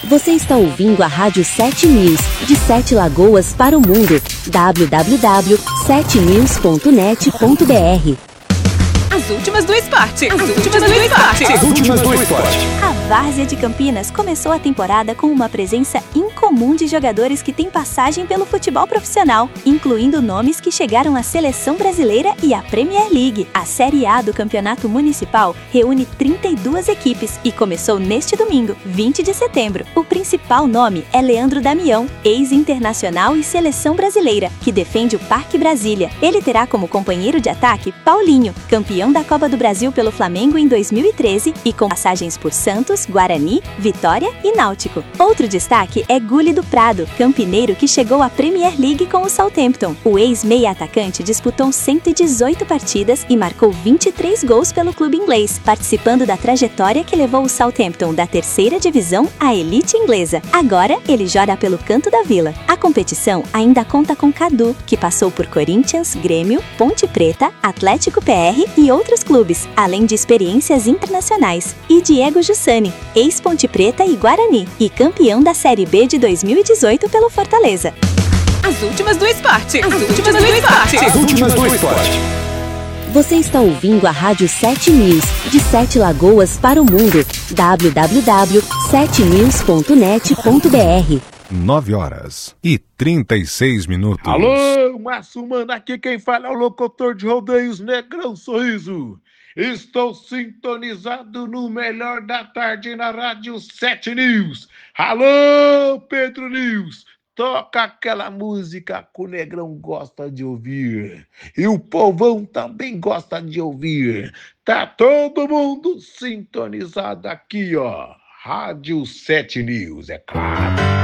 Você está ouvindo a Rádio 7 News, de 7 Lagoas para o mundo. www.7news.net.br. As últimas do esporte. As últimas do esporte. As últimas do esporte. A Várzea de Campinas começou a temporada com uma presença incomum de jogadores que têm passagem pelo futebol profissional, incluindo nomes que chegaram à Seleção Brasileira e à Premier League. A Série A do Campeonato Municipal reúne 32 equipes e começou neste domingo, 20 de setembro. O principal nome é Leandro Damião, ex-internacional e Seleção Brasileira, que defende o Parque Brasília. Ele terá como companheiro de ataque Paulinho, campeão da Copa do Brasil pelo Flamengo em 2013 e com passagens por Santos, Guarani, Vitória e Náutico. Outro destaque é Gulli do Prado, campineiro que chegou à Premier League com o Southampton. O ex-meia atacante disputou 118 partidas e marcou 23 gols pelo clube inglês, participando da trajetória que levou o Southampton da terceira divisão à elite inglesa. Agora, ele joga pelo Canto da Vila. A competição ainda conta com Cadu, que passou por Corinthians, Grêmio, Ponte Preta, Atlético PR e outros clubes, além de experiências internacionais. E Diego Jussani, ex-Ponte Preta e Guarani, e campeão da Série B de 2018 pelo Fortaleza. As últimas do esporte. As últimas do esporte. As últimas do esporte. Você está ouvindo a Rádio 7 News, de 7 Lagoas para o mundo. www.7news.net.br. 9h36. Alô, Márcio Mano, aqui quem fala é o locutor de rodeios Negrão Sorriso. Estou sintonizado no melhor da tarde na Rádio 7 News. Alô, Pedro News, toca aquela música que o Negrão gosta de ouvir. E o povão também gosta de ouvir. Tá todo mundo sintonizado aqui, ó. Rádio 7 News, é claro.